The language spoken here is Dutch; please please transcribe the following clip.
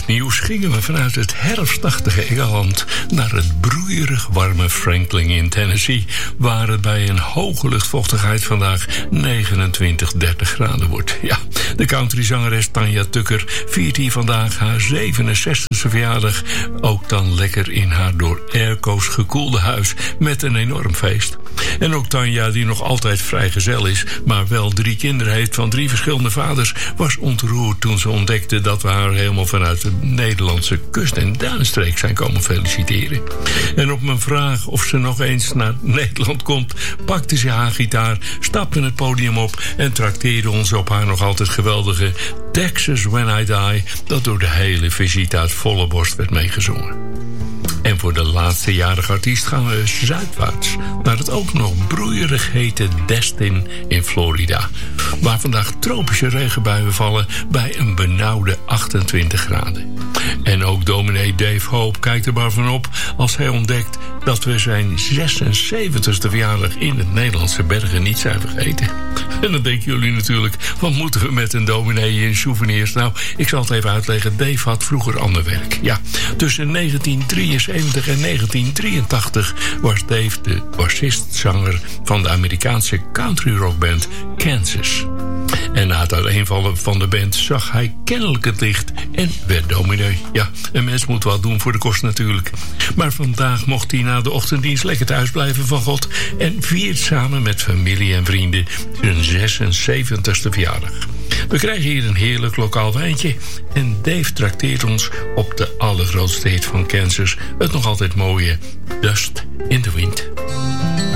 het nieuws gingen we vanuit het herfstachtige Engeland naar het broeierig warme Franklin in Tennessee, waar het bij een hoge luchtvochtigheid vandaag 29-30 graden wordt. Ja, de countryzangeres Tanya Tucker viert hier vandaag haar 67e verjaardag, ook dan lekker in haar door airco's gekoelde huis met een enorm feest. En ook Tanya, die nog altijd vrijgezel is, maar wel 3 kinderen heeft van 3 verschillende vaders, was ontroerd toen ze ontdekte dat we haar helemaal vanuit de Nederlandse kust- en duinstreek zijn komen feliciteren. En op mijn vraag of ze nog eens naar Nederland komt, pakte ze haar gitaar, stapte het podium op en trakteerde ons op haar nog altijd geweldige Texas When I Die, dat door de hele visite uit volle borst werd meegezongen. En voor de laatste jarige artiest gaan we zuidwaarts naar het ook nog broeierig hete Destin in Florida, waar vandaag tropische regenbuien vallen bij een benauwde 28 graden. En ook dominee Dave Hope kijkt er maar van op als hij ontdekt dat we zijn 76e verjaardag in het Nederlandse Bergen niet zijn vergeten. En dan denken jullie natuurlijk, wat moeten we met een dominee in souvenirs? Nou, ik zal het even uitleggen. Dave had vroeger ander werk. Ja, tussen 1973 en 1983 was Dave de bassist-zanger van de Amerikaanse country rockband Kansas. En na het uiteenvallen van de band zag hij kennelijk het licht en werd dominee. Ja, een mens moet wat doen voor de kost natuurlijk. Maar vandaag mocht hij na de ochtenddienst lekker thuis blijven van God en viert samen met familie en vrienden zijn 76e verjaardag. We krijgen hier een heerlijk lokaal wijntje en Dave trakteert ons op de allergrootste hit van Kansas, het nog altijd mooie Dust in the Wind.